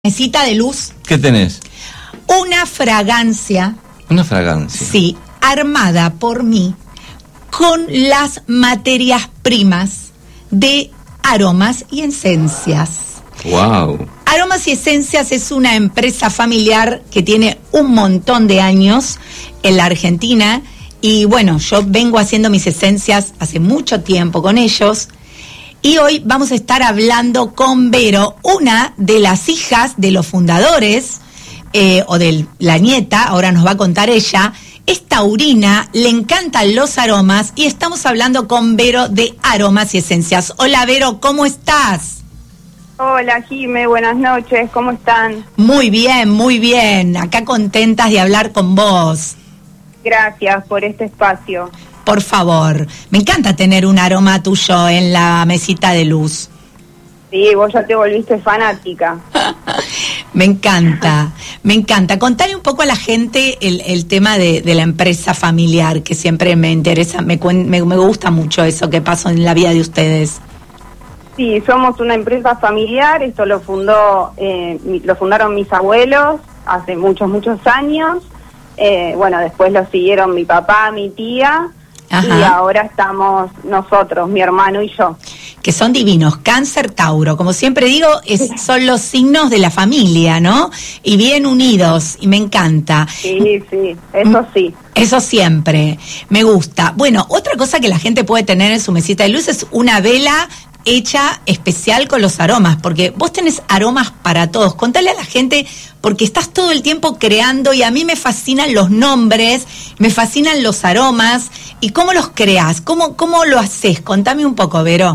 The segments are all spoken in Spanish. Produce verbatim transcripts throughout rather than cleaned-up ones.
Mesita de luz. ¿Qué tenés? Una fragancia. Una fragancia. Sí, armada por mí con las materias primas de Aromas y Esencias. Wow. Aromas y Esencias es una empresa familiar que tiene un montón de años en la Argentina y bueno, yo vengo haciendo mis esencias hace mucho tiempo con ellos. Y hoy vamos a estar hablando con Vero, una de las hijas de los fundadores, eh, o de la nieta, ahora nos va a contar ella. Es taurina, le encantan los aromas y estamos hablando con Vero de Aromas y Esencias. Hola Vero, ¿cómo estás? Hola Jime, buenas noches, ¿cómo están? Muy bien, muy bien, acá contentas de hablar con vos. Gracias por este espacio. Por favor, me encanta tener un aroma tuyo en la mesita de luz. Sí, vos ya te volviste fanática. Me encanta, me encanta. Contale un poco a la gente el, el tema de, de la empresa familiar, que siempre me interesa, me, me, me gusta mucho eso que pasó en la vida de ustedes. Sí, somos una empresa familiar, esto lo fundó, eh, lo fundaron mis abuelos hace muchos, muchos años. Eh, bueno, después lo siguieron mi papá, mi tía. Ajá. Y ahora estamos nosotros, mi hermano y yo. Que son divinos, Cáncer, Tauro, como siempre digo, es, son los signos de la familia, ¿no? Y bien unidos, y me encanta. Sí, sí, eso sí. Eso siempre, me gusta. Bueno, otra cosa que la gente puede tener en su mesita de luz es una vela hecha especial con los aromas, porque vos tenés aromas para todos. Contale a la gente, porque estás todo el tiempo creando y a mí me fascinan los nombres, me fascinan los aromas. ¿Y cómo los creás? ¿Cómo, cómo lo haces? Contame un poco, Vero.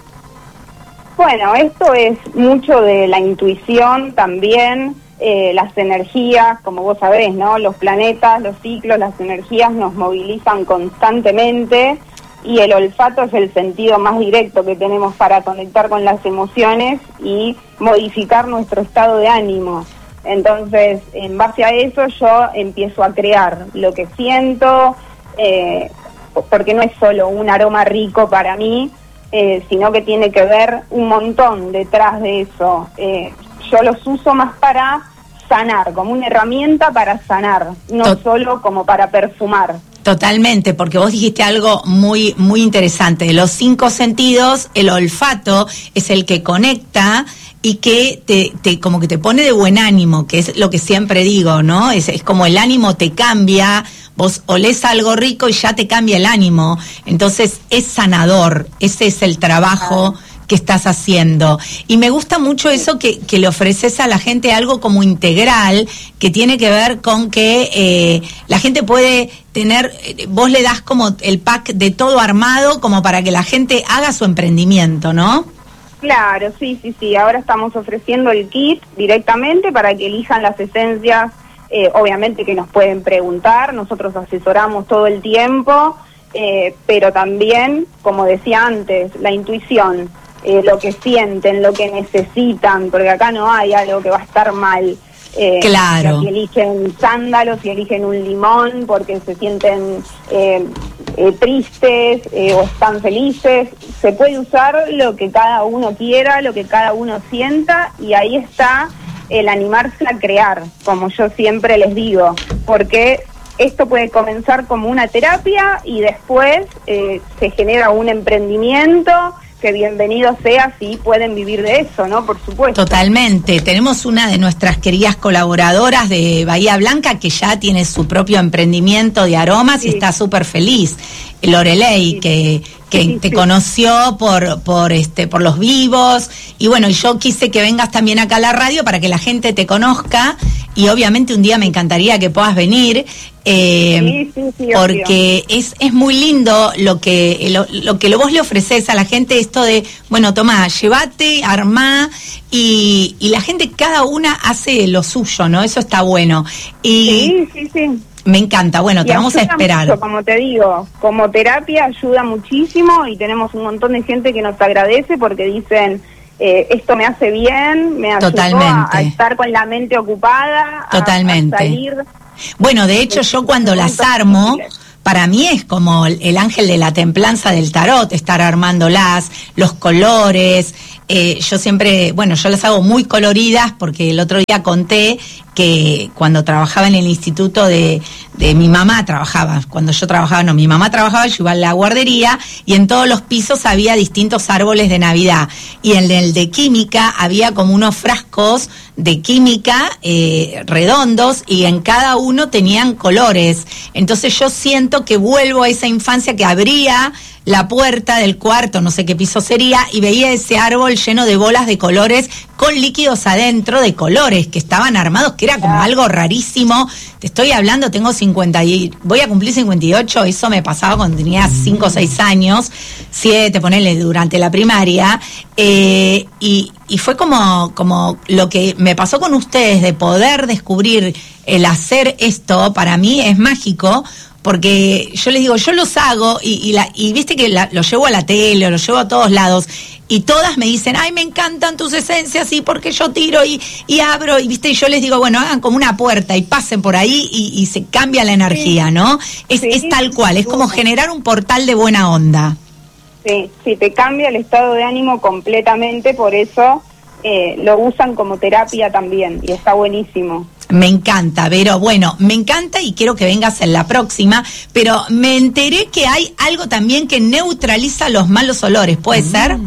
Bueno, esto es mucho de la intuición también, eh, las energías, como vos sabés, ¿no? Los planetas, los ciclos, las energías nos movilizan constantemente. Y el olfato es el sentido más directo que tenemos para conectar con las emociones y modificar nuestro estado de ánimo. Entonces, en base a eso yo empiezo a crear lo que siento, eh, porque no es solo un aroma rico para mí, eh, sino que tiene que ver un montón detrás de eso. Eh, yo los uso más para sanar, como una herramienta para sanar, no Tot- solo como para perfumar. Totalmente, porque vos dijiste algo muy muy interesante. De los cinco sentidos, el olfato es el que conecta y que te, te como que te pone de buen ánimo, que es lo que siempre digo, ¿no? Es, es como el ánimo te cambia, vos olés algo rico y ya te cambia el ánimo. Entonces es sanador, ese es el trabajo que estás haciendo. Y me gusta mucho eso que, que le ofreces a la gente, algo como integral, que tiene que ver con que eh, la gente puede tener, vos le das como el pack de todo armado como para que la gente haga su emprendimiento, ¿no? Claro, sí, sí, sí. Ahora estamos ofreciendo el kit directamente para que elijan las esencias, eh, obviamente que nos pueden preguntar, nosotros asesoramos todo el tiempo, eh, pero también, como decía antes, la intuición. Eh, lo que sienten, lo que necesitan, porque acá no hay algo que va a estar mal. Eh, claro. Si eligen sándalos, si eligen un limón porque se sienten eh, eh, tristes eh, o están felices, se puede usar lo que cada uno quiera, lo que cada uno sienta, y ahí está el animarse a crear, como yo siempre les digo, porque esto puede comenzar como una terapia y después eh, se genera un emprendimiento. Que bienvenido sea si pueden vivir de eso, ¿no? Por supuesto. Totalmente. Tenemos una de nuestras queridas colaboradoras de Bahía Blanca que ya tiene su propio emprendimiento de aromas, sí, y está súper feliz. Lorelei, sí, que, que sí, te sí. conoció por, por, este, por los vivos. Y bueno, yo quise que vengas también acá a la radio para que la gente te conozca. Y obviamente un día me encantaría que puedas venir. Eh, sí, sí, sí, porque es, es muy lindo lo que lo, lo que vos le ofreces a la gente, esto de, bueno, tomá, llévate, armá, y, y la gente cada una hace lo suyo, ¿no? Eso está bueno. Y sí, sí, sí. Me encanta, bueno, te y vamos a esperar. Mucho, como te digo, como terapia ayuda muchísimo y tenemos un montón de gente que nos agradece porque dicen, eh, esto me hace bien, me ayudó a, a estar con la mente ocupada, Totalmente. A, a salir. Bueno, de hecho yo cuando las armo, para mí es como el ángel de la templanza del tarot, estar armándolas, los colores, eh, yo siempre, bueno, yo las hago muy coloridas porque el otro día conté que cuando trabajaba en el instituto de, de mi mamá trabajaba, cuando yo trabajaba, no, mi mamá trabajaba, yo iba a la guardería y en todos los pisos había distintos árboles de Navidad y en el de química había como unos frascos de química eh, redondos y en cada uno tenían colores. Entonces yo siento que vuelvo a esa infancia que abría la puerta del cuarto, no sé qué piso sería, y veía ese árbol lleno de bolas de colores con líquidos adentro de colores que estaban armados, que era como algo rarísimo. Te estoy hablando, tengo cincuenta y voy a cumplir cincuenta y ocho, eso me pasaba cuando tenía cinco o seis años, siete, ponele, durante la primaria, eh, y, y fue como, como lo que me pasó con ustedes, de poder descubrir el hacer esto, para mí es mágico, porque yo les digo, yo los hago y, y, la, y viste que la, los llevo a la tele, los llevo a todos lados y todas me dicen, ay, me encantan tus esencias y porque yo tiro y, y abro y viste, y yo les digo, bueno, hagan como una puerta y pasen por ahí y, y se cambia la energía, ¿no? Es, sí, es tal cual, es como generar un portal de buena onda. Sí, sí, te cambia el estado de ánimo completamente, por eso eh, lo usan como terapia también y está buenísimo. Me encanta, Vero. Bueno, me encanta y quiero que vengas en la próxima, pero me enteré que hay algo también que neutraliza los malos olores, ¿puede mm. ser?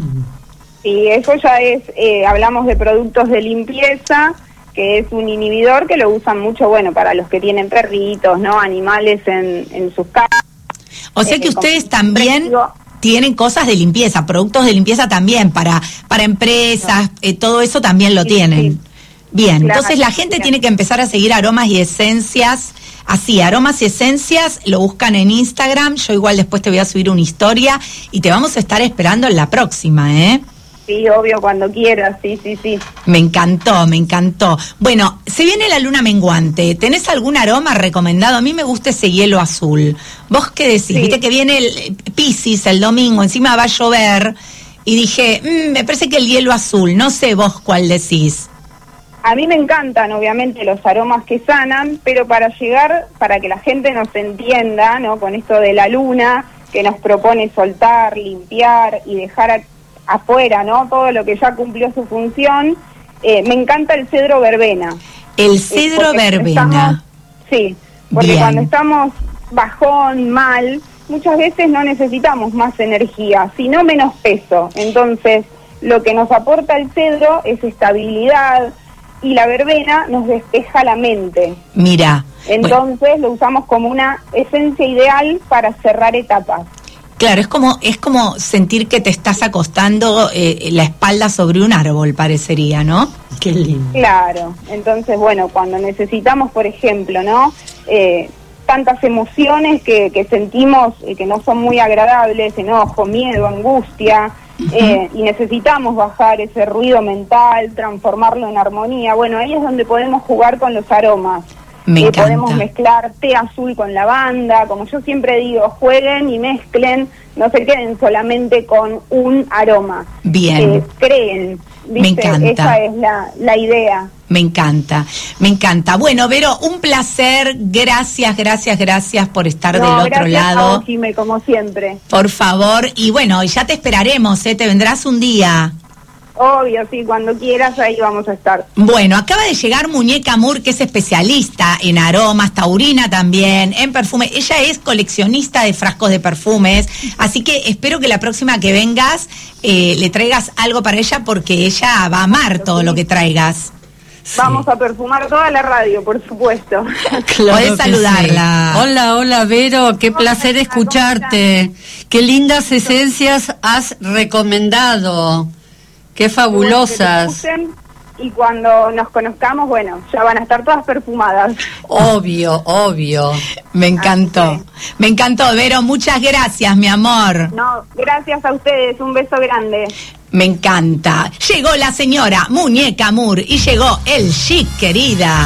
Sí, eso ya es, eh, hablamos de productos de limpieza, que es un inhibidor que lo usan mucho, bueno, para los que tienen perritos, ¿no? Animales en, en sus casas. O sea eh, que ustedes también tienen cosas de limpieza, productos de limpieza también, para, para empresas, no. eh, todo eso también lo sí, tienen. Sí. Bien, claro, entonces la gente claro. tiene que empezar a seguir Aromas y Esencias, así, Aromas y Esencias, lo buscan en Instagram, yo igual después te voy a subir una historia y te vamos a estar esperando en la próxima, ¿eh? Sí, obvio, cuando quieras, sí, sí, sí. Me encantó, me encantó. Bueno, se viene la luna menguante, ¿tenés algún aroma recomendado? A mí me gusta ese hielo azul. ¿Vos qué decís? Sí. Viste que viene el Piscis el domingo, encima va a llover, y dije, mmm, me parece que el hielo azul, no sé vos cuál decís. A mí me encantan, obviamente, los aromas que sanan, pero para llegar, para que la gente nos entienda, ¿no? Con esto de la luna, que nos propone soltar, limpiar y dejar a, afuera, ¿no? Todo lo que ya cumplió su función, eh, me encanta el cedro verbena. El cedro verbena. Estamos, sí, porque Bien. cuando estamos bajón, mal, muchas veces no necesitamos más energía, sino menos peso. Entonces, lo que nos aporta el cedro es estabilidad, y la verbena nos despeja la mente. Mira. Entonces bueno. lo usamos como una esencia ideal para cerrar etapas. Claro, es como es como sentir que te estás acostando eh, la espalda sobre un árbol, parecería, ¿no? Qué lindo. Claro, entonces, bueno, cuando necesitamos, por ejemplo, ¿no? Eh, tantas emociones que, que sentimos eh, que no son muy agradables, enojo, miedo, angustia, uh-huh. eh, y necesitamos bajar ese ruido mental, transformarlo en armonía. Bueno, ahí es donde podemos jugar con los aromas. Me eh, encanta. Podemos mezclar té azul con lavanda, como yo siempre digo, jueguen y mezclen, no se queden solamente con un aroma. Bien. Eh, creen, ¿viste? Me encanta. Esa es la, la idea. Me encanta, me encanta. Bueno, Vero, un placer. Gracias, gracias, gracias por estar no, del otro lado. A vos, Jimé, como siempre. Por favor. Y bueno, ya te esperaremos, ¿eh? Te vendrás un día. Obvio, sí, cuando quieras ahí vamos a estar. Bueno, acaba de llegar Muñeca Moore, que es especialista en aromas, taurina también, en perfume. Ella es coleccionista de frascos de perfumes, así que espero que la próxima que vengas eh, le traigas algo para ella, porque ella va a amar todo lo que traigas. Vamos sí. a perfumar toda la radio, por supuesto. Claro. Podés saludarla. Sí. Hola, hola, Vero, qué hola, placer escucharte. Qué lindas esencias has recomendado. Qué fabulosas. Bueno, y cuando nos conozcamos, bueno, ya van a estar todas perfumadas. Obvio, obvio. Me encantó. Me encantó, Vero. Muchas gracias, mi amor. No, gracias a ustedes. Un beso grande. Me encanta. Llegó la señora Muñeca Moore y llegó el chic, querida.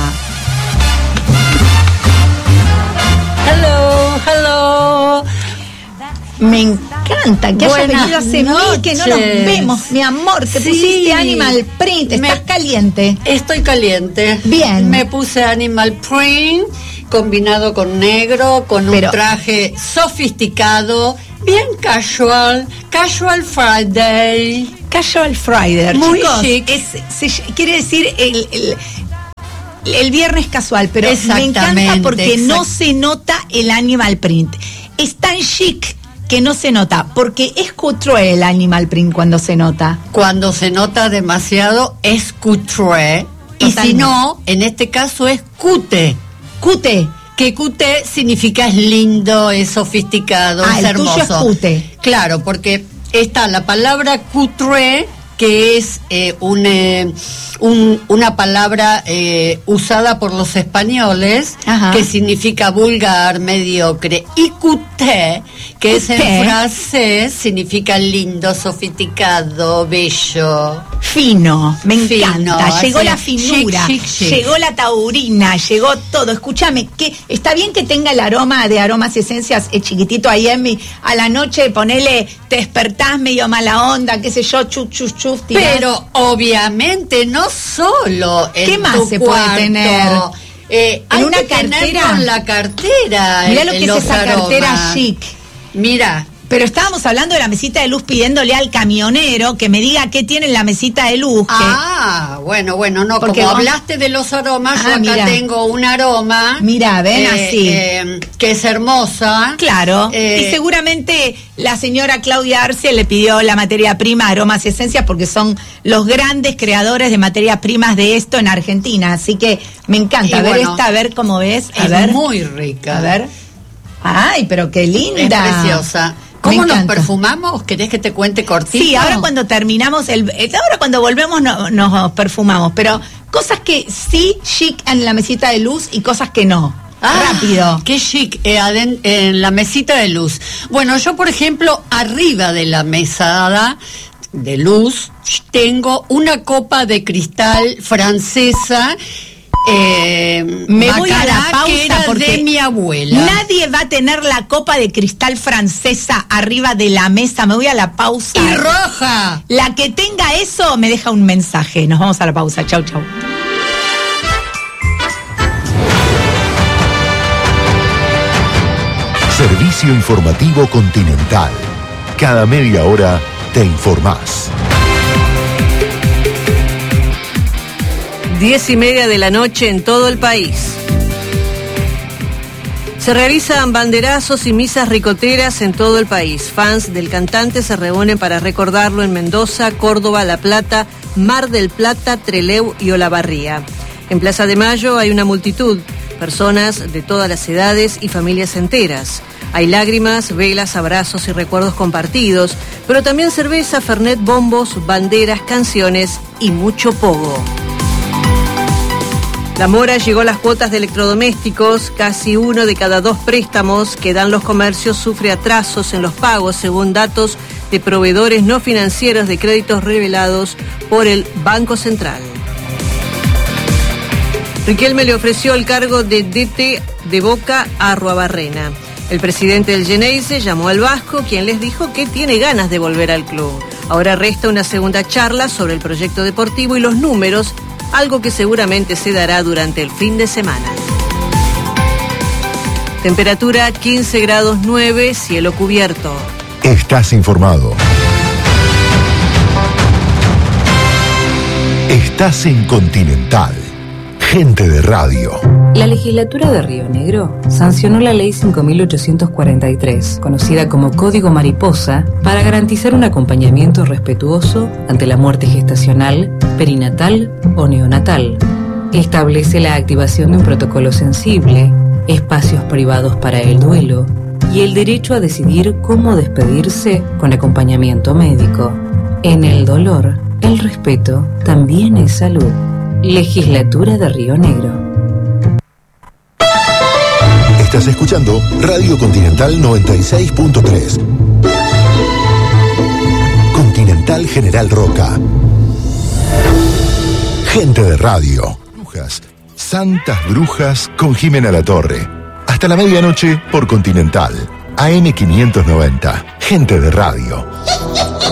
Hello, hello. Me encanta que haya venido hace mil que no nos vemos, mi amor. Te sí. pusiste Animal Print, estás Me, caliente. Estoy caliente. Bien. Me puse Animal Print combinado con negro, con Pero, un traje sofisticado, bien casual, Casual Friday. Casual Friday, Muy chicos, chic. es, se, quiere decir el, el, el viernes casual, pero me encanta porque exact- no se nota el animal print. Es tan chic que no se nota, porque es couture el animal print cuando se nota. Cuando se nota demasiado es couture, y si no, en este caso es cute. Cute. Que cute significa es lindo, es sofisticado, ah, es el hermoso. Tuyo es cute. Claro, porque está la palabra couture, que es eh, un, eh, un, una palabra eh, usada por los españoles, ajá, que significa vulgar, mediocre, y cuté, que es en francés, significa lindo, sofisticado, bello. Fino, me encanta. Fino, llegó así, la finura, chic, chic, chic. Llegó la taurina, llegó todo. Escúchame, que está bien que tenga el aroma de Aromas y Esencias eh, chiquitito ahí en mi, a la noche, ponele, te despertás medio mala onda, qué sé yo, chuf, chuf, chuf. Tirás. Pero obviamente no solo en ¿Qué más tu se cuarto, puede tener? Eh, ¿En hay una que cartera? Con la cartera. Mirá lo que es esa aromas. cartera chic. Mira. Pero estábamos hablando de la mesita de luz, pidiéndole al camionero que me diga qué tiene en la mesita de luz. Que... Ah, bueno, bueno, no, Porque como vos... hablaste de los aromas, ah, yo acá mira. tengo un aroma. Mira, ven eh, así. Eh, que es hermosa. Claro, eh, y seguramente la señora Claudia Arce le pidió la materia prima Aromas y Esencias porque son los grandes creadores de materias primas de esto en Argentina. Así que me encanta. Y a ver bueno, esta, a ver cómo ves. A es ver. muy rica. A ver. Ay, pero qué linda. Es preciosa. ¿Cómo nos perfumamos? ¿Querés que te cuente cortito? Sí, ahora cuando terminamos, el, ahora cuando volvemos no, nos perfumamos, pero cosas que sí chic en la mesita de luz y cosas que no. Ah, rápido. Qué chic, eh, aden, en la mesita de luz. Bueno, yo por ejemplo, arriba de la mesada de luz, tengo una copa de cristal francesa. Eh, me voy a la pausa porque de mi abuela. Nadie va a tener la copa de cristal francesa arriba de la mesa. Me voy a la pausa. Y roja. La que tenga eso me deja un mensaje. Nos vamos a la pausa. Chau, chau. Servicio informativo Continental. Cada media hora te informás. Diez y media de la noche en todo el país. Se realizan banderazos y misas ricoteras en todo el país. Fans del cantante se reúnen para recordarlo en Mendoza, Córdoba, La Plata, Mar del Plata, Trelew y Olavarría. En Plaza de Mayo hay una multitud, personas de todas las edades y familias enteras. Hay lágrimas, velas, abrazos y recuerdos compartidos, pero también cerveza, fernet, bombos, banderas, canciones y mucho pogo. La mora llegó a las cuotas de electrodomésticos. Casi uno de cada dos préstamos que dan los comercios sufre atrasos en los pagos, según datos de proveedores no financieros de créditos revelados por el Banco Central. Riquelme le ofreció el cargo de D T de Boca a Arruabarrena. El presidente del Geneise llamó al vasco, quien les dijo que tiene ganas de volver al club. Ahora resta una segunda charla sobre el proyecto deportivo y los números, algo que seguramente se dará durante el fin de semana. Temperatura quince grados nueve, cielo cubierto. Estás informado. Estás en Continental. Gente de radio. La legislatura de Río Negro sancionó la ley cinco mil ochocientos cuarenta y tres, conocida como Código Mariposa, para garantizar un acompañamiento respetuoso ante la muerte gestacional, perinatal o neonatal. Establece la activación de un protocolo sensible, espacios privados para el duelo y el derecho a decidir cómo despedirse con acompañamiento médico. En el dolor, el respeto también es salud. Legislatura de Río Negro. Estás escuchando Radio Continental noventa y seis punto tres. Continental General Roca. Gente de radio. Brujas. Santas Brujas con Jimena Latorre. Hasta la medianoche por Continental. A M quinientos noventa. Gente de radio.